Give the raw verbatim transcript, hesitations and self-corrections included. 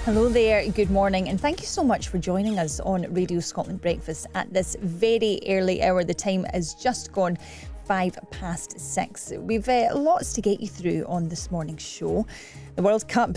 Hello there, good morning, and thank you so much for joining us on Radio Scotland Breakfast at this very early hour. The time has just gone five past six. We've uh, lots to get you through on this morning's show. The World Cup